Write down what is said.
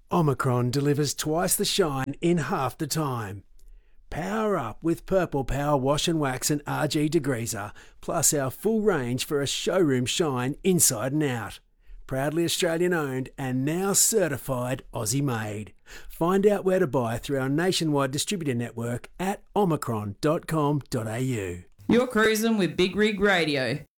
Omicron delivers twice the shine in half the time. Power up with Purple Power Wash and Wax and RG Degreaser, plus our full range for a showroom shine inside and out. Proudly Australian owned and now certified Aussie made. Find out where to buy through our nationwide distributor network at omicron.com.au. You're cruising with Big Rig Radio.